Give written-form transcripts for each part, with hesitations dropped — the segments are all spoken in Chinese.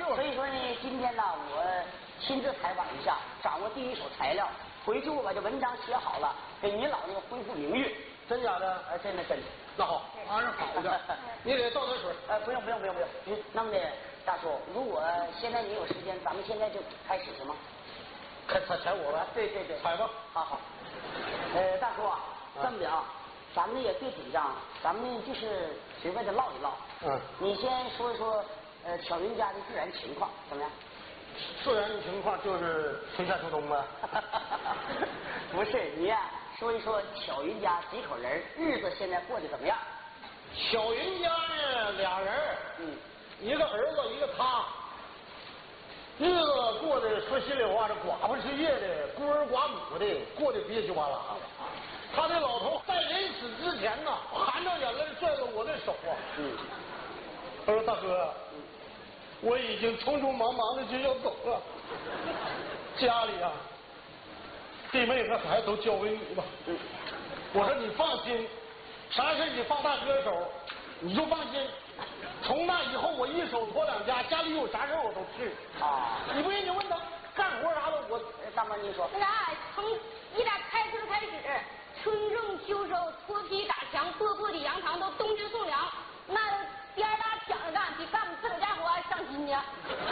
所以说呢，今天呢，我亲自采访一下，掌握第一手材料，回去我把这文章写好了，给您老那个恢复名誉。 真假的？ 真的真的。 那好，还是好的。你得倒点水。 不用。那么的，大叔，如果现在你有时间，咱们现在就开始行吗？ 采我吧。 对。 采吧。 好。大叔啊，这么的啊，咱们也别紧张，咱们就是随便的唠一唠。你先说一说巧云家的自然情况怎么样？ 自然情况就是春夏秋冬呗。 不是，你呀，说一说巧云家几口人，日子现在过得怎么样？ 巧云家呢，俩人，一个儿子，一个他，日子过得说心里话，这寡妇失业的，孤儿寡母的，过得憋屈巴拉的。他这老头在临死之前呢，含着眼泪拽着我的手啊，他说：“大哥，我已经匆匆忙忙的就要走了，家里啊，弟妹和孩子都交给你吧。”我说：“你放心，啥事你放大哥手，你就放心。从那以后我一手托两家，家里有啥事我都去啊。你不信你问他干活啥的，我大妈您说。 那啥，从一打开春开始，春种秋收，脱皮打墙，剁破的羊肠都冬至送粮，那颠儿大抢着干，比干自个儿家活还上心呢。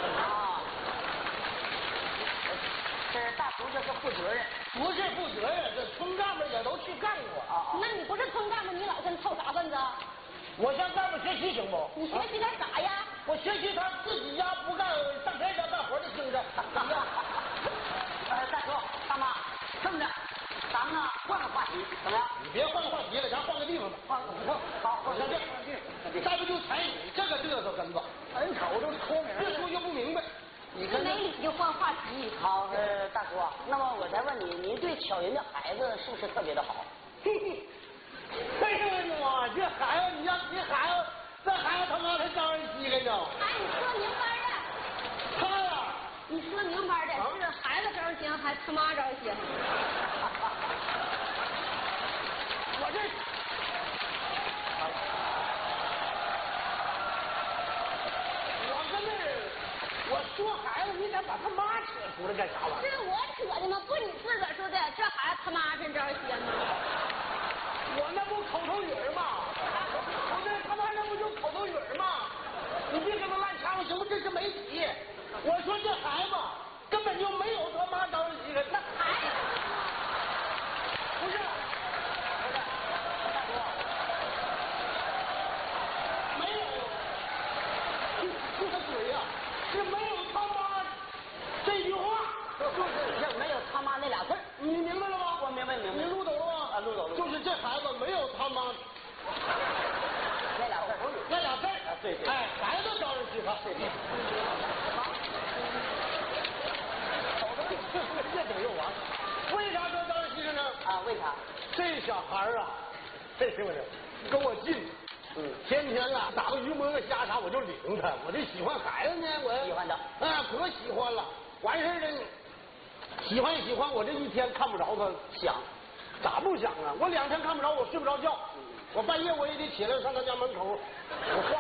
这大叔这是负责任， 不是负责任，这村干部也都去干过。 那你不是村干部，你老跟凑啥份子？ 我向干部学习行不？ 你学习点啥呀？ 我学习他自己家不干，上别人家干活的精神。怎么样？ 大叔大妈，这么的，咱们呢换个话题，怎么样？ 你别换个话题了，咱换个地方吧。 好， 换地。再不就踩你这个嘚瑟根子，很瞅都聪明，越说越不明白。 你没理就换话题。 好，大叔啊，那么我再问你，您对巧云的孩子是不是特别的好？ 哎呦妈，这孩子，你孩子，这孩子他妈才招人稀罕呢。 哎，你说明白了。 他呀， 你说明白的，是孩子招人稀罕，还他妈招人稀罕。 我这。我说孩子，你敢把他妈扯出来干啥玩意儿？ 是我扯的吗？不，你自个儿说的。这孩子他妈真招人稀罕吗？ 我那不口头语吗？我这他妈那不就口头语吗？你别跟他乱掺和行不？这是媒体。我说这孩子根本就没有他妈招人稀罕。那孩子不是，大哥，没有，就他嘴呀。是没有他妈这句话， 就是没有他妈那俩字， 你明白了吗？ 我明白。 你录懂了吗？ 录懂。 就是这孩子没有他妈那俩字， 那俩字。 对。 哎，孩子招人稀罕。对。越整越完。为啥说招人稀罕呢？ 为啥？ 这小孩啊，这听没听？跟我近。天天啊，打个鱼摸个虾啥，我就领他。我这喜欢孩子呢，我喜欢他， 可喜欢了。完事了，喜欢，我这一天看不着他，想，咋不想啊？我2天看不着，我睡不着觉。我半夜我也得起来上他家门口，我晃。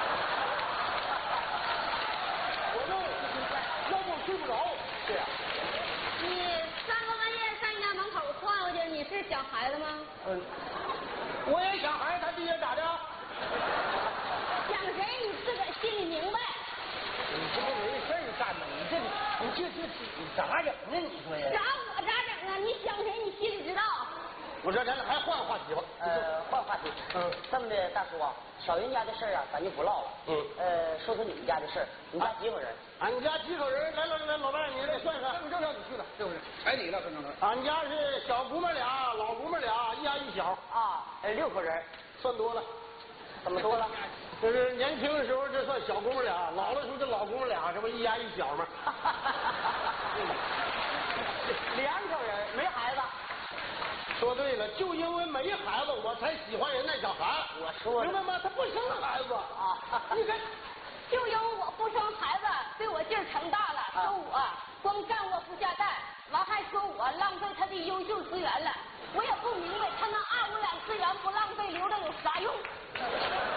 要不我睡不着。 对呀。 你3个半夜上人家门口晃悠去，你是想孩子吗？ 我也想孩子，他爹咋的？ 想谁你自个儿心里明白。 你这不没事干吗？你咋整呢？你说呀？ 咋整啊？你想谁你心里知道。 我说咱俩还换话题吧。 换话题。这么的，大叔啊，巧云家的事啊，咱就不唠了。说说你们家的事。你家几口人？ 俺家几口人？来，老伴，你来算算。这让你去了，是不是？ 踩你了，可能。 俺家是小姑们俩，老姑们俩，一大一小。 6口人， 算多了。 怎么多了？ 就是年轻的时候这算小姑们俩，老的时候这老姑们俩，这不一大一小吗 ？2口人没孩子。 说对了，就因为没孩子，我才喜欢人那小孩。 我说明白吗？他不生孩子你看， 就因为我不生孩子，对我劲儿成大了，说我光占窝不下蛋，完还说我浪费他的优秀资源了。我也不明白他那2、5两资源不浪费，留着有啥用？